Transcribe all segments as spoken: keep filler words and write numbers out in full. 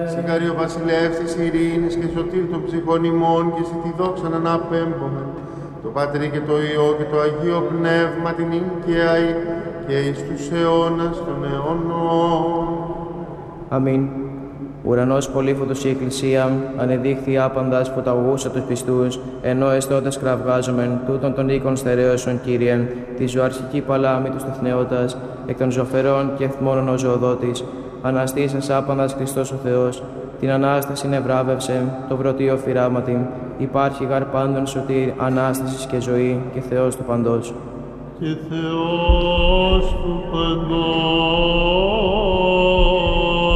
Συγχαρεί ο βασιλεύς της ειρήνης και σωτήρ των ψυχών ημών και σε τη δόξα να αναπέμπομεν. Το Πατρί και το Υιό και το Αγίο Πνεύμα την ίγκαια και εις τους αιώνας των αιώνων. Αμήν. Ουρανός πολύφωτος η Εκκλησία, ανεδείχθη άπαντας που τα ογούσα τους πιστούς, ενώ εστώτας κραυγάζομεν, τούτον των οίκων στερέωσον, Κύριε, τη ζωαρχική παλάμη του τεθνεώτας, εκ των ζωφερών και εθμόνων ο ζωοδότης, αναστήσας άπαντας Χριστός ο Θεός, την Ανάσταση ευράβευσε, το βρωτίο φυράματι, υπάρχει γαρ πάντων σωτήρ, Ανάστασης και ζωή, και Θεός του παντός. Και Θεός του παντός.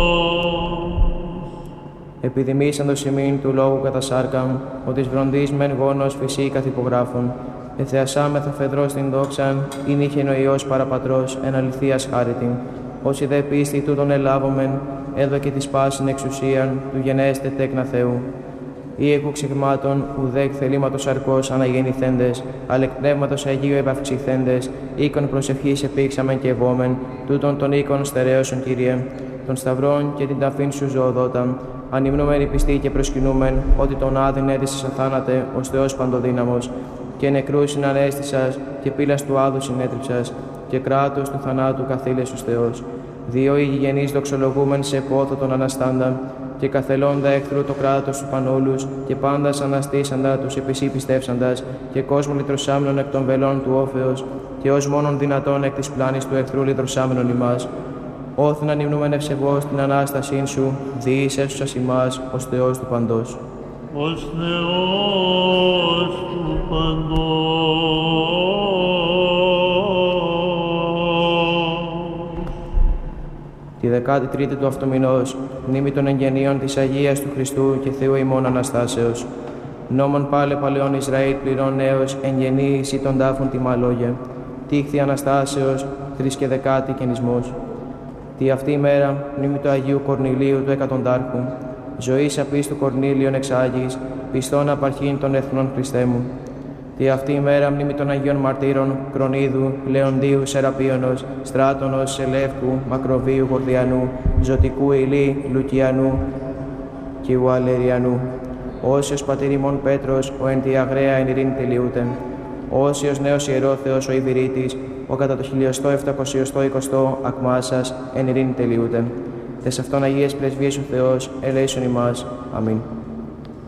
Επιδημήσαντος ημίν του λόγου κατά σάρκαμ, ότι βροντής μεν γόνος φυσί καθ' υπογράφων, εθεασάμεθα φεδρός την δόξαν, ειν είχεν ο Υιός παραπατρός, εν αληθείας χάριτην. Όσοι δε πίστη τούτον ελάβομεν, έδωκε της πάσιν εξουσίαν, του γενέστε τέκνα Θεού. Ή εκ ξυγμάτων, ουδέ εκ θελήματος αρκός αναγεννηθέντες, αλλά εκ πνεύματος Αγίου επαυξηθέντες, οίκον προσευχής επήξαμεν και ευώμεν, τούτον των οίκων στερέωσον, Κύριε, των σταυρών και την ταφήν σου ζωοδότα, ανυμνούμενοι πιστοί και προσκυνούμεν, ότι τον άδειν έδισες αθάνατε, ως Θεός παντοδύναμος, και νεκρούς συνανέστησας, και πύλας του άδου συνέτριψας, και κράτος του θανάτου καθήλεσος Θεός. Δύο ηγηγενείς δοξολογούμεν σε πόθο τον αναστάντα, και καθελώντα εχθρού το κράτος του πανόλους, και πάντας αναστήσαντα τους επισή πιστεύσαντας, και κόσμο λυτρωσάμενον εκ των βελών του όφεως, και ως μόνον δυνατόν εκ της πλάνης του εχθρού λυτρωσάμενον ημάς. Όθεν ανυμνούμεν ευσεβώς την Ανάστασήν σου, διείς έσουσας ημάς, ως Θεός του παντός. Ως Θεός του παντός. Τη δεκάτη τρίτη του αυτομηνός, μνήμη των εγγενείων της Αγίας του Χριστού και Θεού ημών Αναστάσεως. Νόμον πάλε παλαιόν Ισραήλ πληρών νέος, εγγενείς ή των τάφων τιμά λόγια. Τύχθη Αναστάσεως, τρεις και δεκάτη καινισμός. Τη αυτή ημέρα, μνήμη του Αγίου Κορνηλίου του εκατοντάρχου, ζωής απίστου Κορνήλιον εξάγης, πιστών απαρχήν των εθνών Χριστέ μου. Τη αυτή ημέρα, μνήμη των Αγίων Μαρτύρων, Κρονίδου, Λεοντίου, Σεραπίωνος, Στράτωνος, Σελεύκου, Μακροβίου, Γορδιανού, Ζωτικού Ηλί, Λουκιανού και Ουαλεριανού. Όσιος πατήρ ημών Πέτρος, ο εν τη αγραία εν ειρήνη τελειούτεν. Όσιος νέος ιερόθεος ο Ιβηρίτης, ο κατά το χιλιοστό επτακοσιοστό εικοστό Ακμάσας, εν ειρήνη τελειούτεν. Τες αυτόν Αγίες πρεσβείες ο Θεός, ελέησον ημάς. Αμήν.